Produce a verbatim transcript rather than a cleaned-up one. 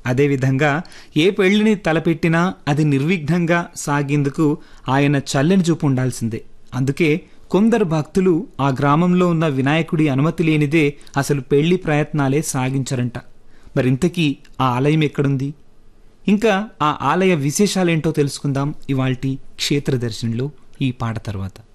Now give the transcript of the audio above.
అదేవిధంగా ఏ పెళ్లిని తలపెట్టినా అది నిర్విఘ్నంగా సాగేందుకు ఆయన చల్లని చూపు ఉండాల్సిందే. అందుకే కొందరు భక్తులు ఆ గ్రామంలో ఉన్న వినాయకుడి అనుమతి లేనిదే అసలు పెళ్లి ప్రయత్నాలే సాగించరంట. మరింతకీ ఆ ఆలయం ఎక్కడుంది, ఇంకా ఆ ఆలయ విశేషాలేంటో తెలుసుకుందాం ఇవాల్టి క్షేత్ర దర్శనంలో ఈ పాట తర్వాత.